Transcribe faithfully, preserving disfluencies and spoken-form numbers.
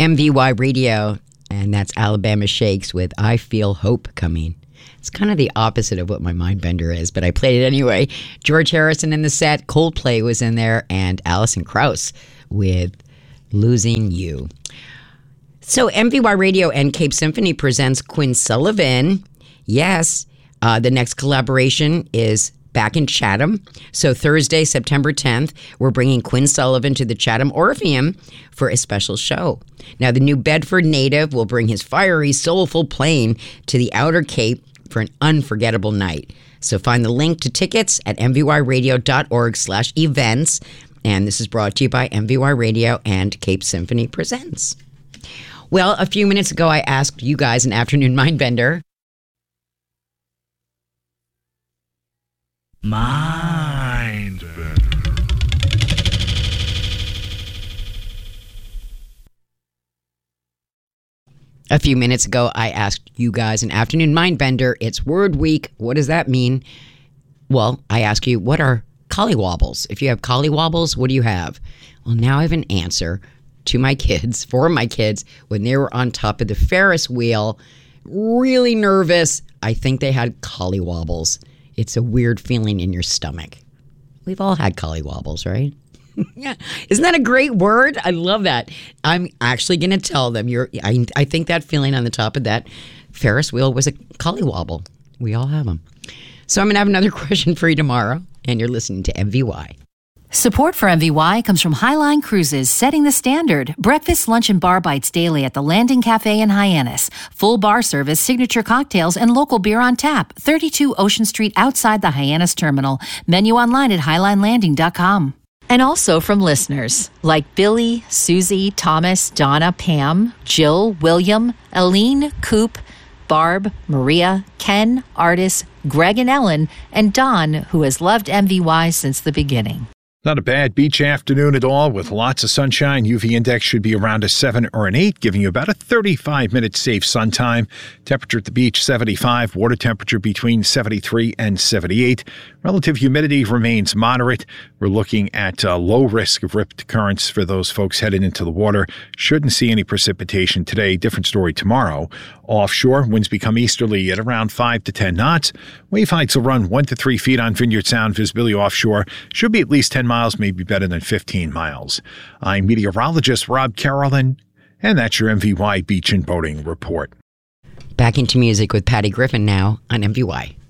M V Y Radio, and that's Alabama Shakes with I Feel Hope Coming. It's kind of the opposite of what my Mindbender is, but I played it anyway. George Harrison in the set, Coldplay was in there, and Alison Krauss with Losing You. So M V Y Radio and Cape Symphony presents Quinn Sullivan. Yes, uh, the next collaboration is back in Chatham. So Thursday, September tenth, we're bringing Quinn Sullivan to the Chatham Orpheum for a special show. Now, the New Bedford native will bring his fiery, soulful playing to the Outer Cape for an unforgettable night. So find the link to tickets at mvyradio.org slash events. And this is brought to you by M V Y Radio and Cape Symphony Presents. Well, a few minutes ago, I asked you guys an afternoon Mindbender. Mindbender. A few minutes ago, I asked you guys an afternoon Mindbender. It's Word Week. What does that mean? Well, I ask you, what are collywobbles? If you have collywobbles, what do you have? Well, now I have an answer to my kids, for my kids, when they were on top of the Ferris wheel, really nervous. I think they had collywobbles. It's a weird feeling in your stomach. We've all had collywobbles, right? Yeah. Isn't that a great word? I love that. I'm actually going to tell them you're I, I think that feeling on the top of that Ferris wheel was a collywobble. We all have them. So I'm going to have another question for you tomorrow, and you're listening to M V Y. Support for M V Y comes from Highline Cruises, setting the standard. Breakfast, lunch, and bar bites daily at the Landing Cafe in Hyannis. Full bar service, signature cocktails, and local beer on tap. thirty-two Ocean Street outside the Hyannis Terminal. Menu online at highline landing dot com. And also from listeners like Billy, Susie, Thomas, Donna, Pam, Jill, William, Aline, Coop, Barb, Maria, Ken, Artis, Greg and Ellen, and Don, who has loved M V Y since the beginning. Not a bad beach afternoon at all with lots of sunshine. U V index should be around a seven or an eight, giving you about a thirty-five minute safe sun time. Temperature at the beach, seventy-five. Water temperature between seventy-three and seventy-eight. Relative humidity remains moderate. We're looking at uh, low risk of ripped currents for those folks headed into the water. Shouldn't see any precipitation today. Different story tomorrow. Offshore, winds become easterly at around five to ten knots. Wave heights will run one to three feet on Vineyard Sound. Visibility offshore should be at least ten miles, maybe better than fifteen miles. I'm meteorologist Rob Carolyn, and that's your M V Y Beach and Boating Report. Back into music with Patty Griffin now on M V Y.